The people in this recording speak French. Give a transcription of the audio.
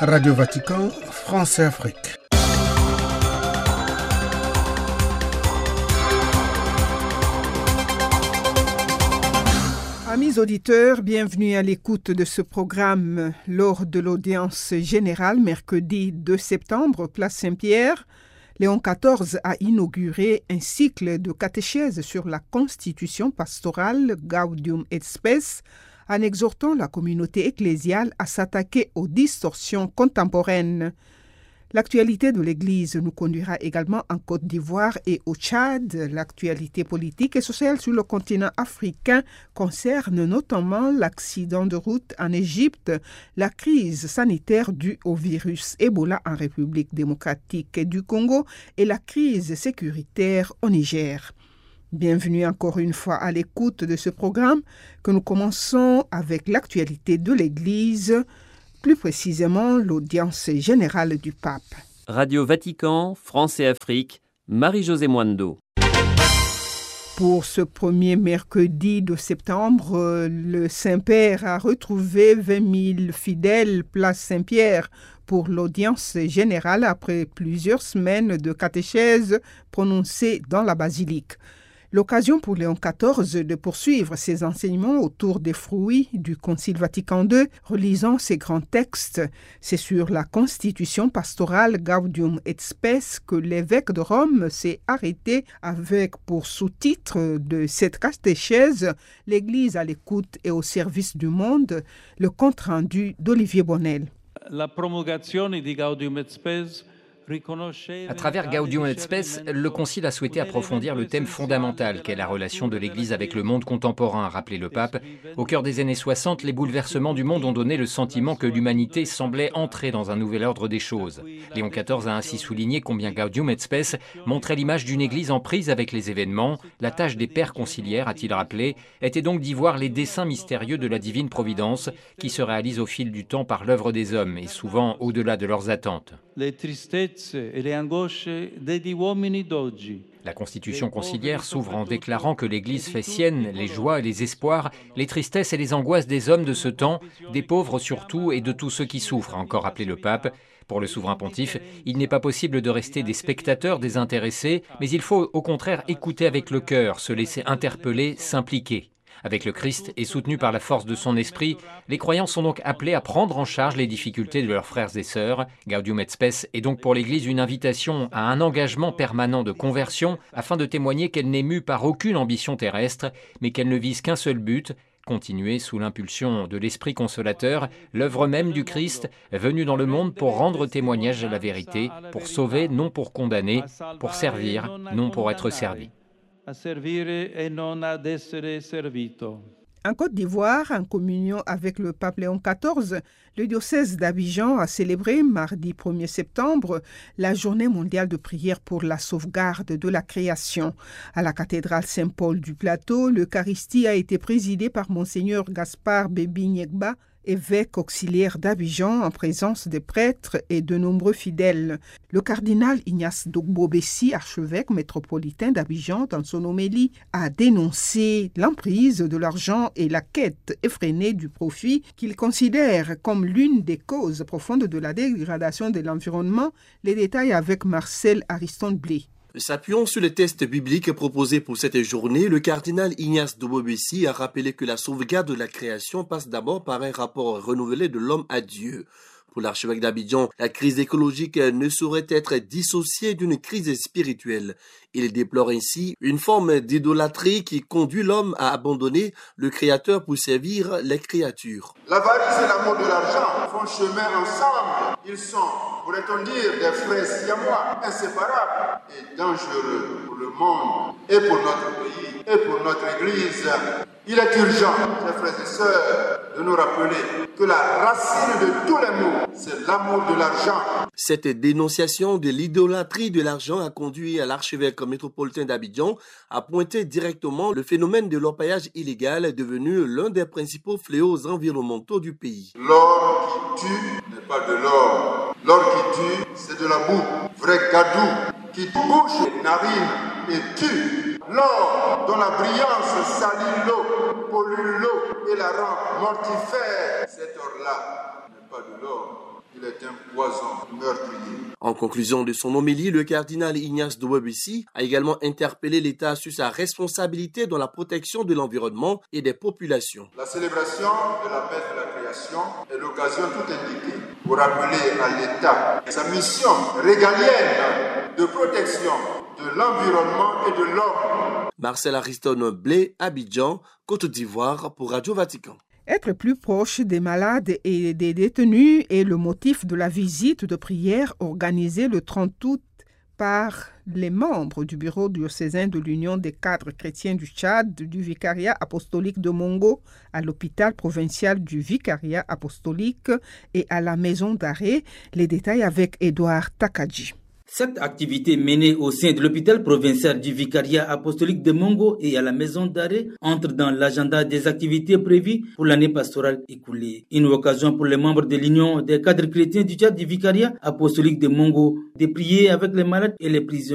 Radio Vatican, France et Afrique. Amis auditeurs, bienvenue à l'écoute de ce programme lors de l'audience générale mercredi 2 septembre, place Saint-Pierre. Léon XIV a inauguré un cycle de catéchèse sur la constitution pastorale Gaudium et Spes, en exhortant la communauté ecclésiale à s'attaquer aux distorsions contemporaines. L'actualité de l'Église nous conduira également en Côte d'Ivoire et au Tchad. L'actualité politique et sociale sur le continent africain concerne notamment l'accident de route en Égypte, la crise sanitaire due au virus Ebola en République démocratique du Congo et la crise sécuritaire au Niger. Bienvenue encore une fois à l'écoute de ce programme que nous commençons avec l'actualité de l'Église, plus précisément l'audience générale du pape. Radio Vatican, France et Afrique, Marie-Josée Mwando. Pour ce premier mercredi de septembre, le Saint-Père a retrouvé 20 000 fidèles place Saint-Pierre pour l'audience générale après plusieurs semaines de catéchèse prononcée dans la basilique. L'occasion pour Léon XIV de poursuivre ses enseignements autour des fruits du Concile Vatican II, relisant ses grands textes. C'est sur la constitution pastorale Gaudium et Spes que l'évêque de Rome s'est arrêté avec pour sous-titre de cette catéchèse « L'Église à l'écoute et au service du monde », le compte-rendu d'Olivier Bonnel. La promulgation di Gaudium et Spes. À travers Gaudium et Spes, le Concile a souhaité approfondir le thème fondamental qu'est la relation de l'Église avec le monde contemporain, a rappelé le pape. Au cœur des années 60, les bouleversements du monde ont donné le sentiment que l'humanité semblait entrer dans un nouvel ordre des choses. Léon XIV a ainsi souligné combien Gaudium et Spes montrait l'image d'une Église en prise avec les événements. La tâche des pères conciliaires, a-t-il rappelé, était donc d'y voir les desseins mystérieux de la divine providence qui se réalisent au fil du temps par l'œuvre des hommes et souvent au-delà de leurs attentes. Les tristezze et les angosce degli uomini d'oggi. La constitution conciliaire s'ouvre en déclarant que l'Église fait sienne les joies et les espoirs, les tristesses et les angoisses des hommes de ce temps, des pauvres surtout et de tous ceux qui souffrent, a encore rappelé le pape. Pour le souverain pontife, il n'est pas possible de rester des spectateurs désintéressés, mais il faut au contraire écouter avec le cœur, se laisser interpeller, s'impliquer. Avec le Christ et soutenu par la force de son esprit, les croyants sont donc appelés à prendre en charge les difficultés de leurs frères et sœurs. Gaudium et Spes est donc pour l'Église une invitation à un engagement permanent de conversion afin de témoigner qu'elle n'est mue par aucune ambition terrestre, mais qu'elle ne vise qu'un seul but, continuer sous l'impulsion de l'Esprit consolateur, l'œuvre même du Christ, venu dans le monde pour rendre témoignage à la vérité, pour sauver, non pour condamner, pour servir, non pour être servi. A servire e non ad essere servito. En Côte d'Ivoire, en communion avec le pape Léon XIV, le diocèse d'Abidjan a célébré mardi 1er septembre la journée mondiale de prière pour la sauvegarde de la création. À la cathédrale Saint-Paul du Plateau, l'Eucharistie a été présidée par Monseigneur Gaspard Bébi Nyegba, évêque auxiliaire d'Abidjan en présence des prêtres et de nombreux fidèles. Le cardinal Ignace Dogbo-Bessi, archevêque métropolitain d'Abidjan, dans son homélie, a dénoncé l'emprise de l'argent et la quête effrénée du profit qu'il considère comme l'une des causes profondes de la dégradation de l'environnement. Les détails avec Marcel Ariston-Blé. S'appuyant sur les textes bibliques proposés pour cette journée, le cardinal Ignace Dogbo-Bessi a rappelé que la sauvegarde de la création passe d'abord par un rapport renouvelé de l'homme à Dieu. Pour l'archevêque d'Abidjan, la crise écologique ne saurait être dissociée d'une crise spirituelle. Il déplore ainsi une forme d'idolâtrie qui conduit l'homme à abandonner le Créateur pour servir les créatures. L'avarice et l'amour de l'argent font chemin ensemble. Ils sont, pourrait-on dire, des frères siamois, inséparables et dangereux pour le monde et pour notre pays et pour notre Église. Il est urgent, mes frères et sœurs, de nous rappeler que la racine de tous les maux, c'est l'amour de l'argent. Cette dénonciation de l'idolâtrie de l'argent a conduit à l'archevêque métropolitain d'Abidjan à pointer directement le phénomène de l'orpaillage illégal devenu l'un des principaux fléaux environnementaux du pays. L'or qui tue n'est pas de l'or. L'or qui tue, c'est de la boue. Vrai gadou qui bouche les narines et tue. L'or dont la brillance salit l'eau, pollue l'eau et la rend mortifère. Cet or-là n'est pas de l'or. Il est un poison meurtrier. En conclusion de son homélie, le cardinal Ignace Dowobesi a également interpellé l'État sur sa responsabilité dans la protection de l'environnement et des populations. La célébration de la fête de la création est l'occasion tout indiquée pour rappeler à l'État sa mission régalienne de protection de l'environnement et de l'homme. Marcel Ariston Blé, Abidjan, Côte d'Ivoire pour Radio Vatican. Être plus proche des malades et des détenus est le motif de la visite de prière organisée le 30 août par les membres du bureau diocésain de l'Union des cadres chrétiens du Tchad du Vicariat apostolique de Mongo à l'hôpital provincial du Vicariat apostolique et à la maison d'arrêt. Les détails avec Édouard Takadji. Cette activité menée au sein de l'hôpital provincial du Vicariat apostolique de Mongo et à la maison d'arrêt entre dans l'agenda des activités prévues pour l'année pastorale écoulée. Une occasion pour les membres de l'Union des cadres chrétiens du Tchad du Vicariat apostolique de Mongo de prier avec les malades et les prisonniers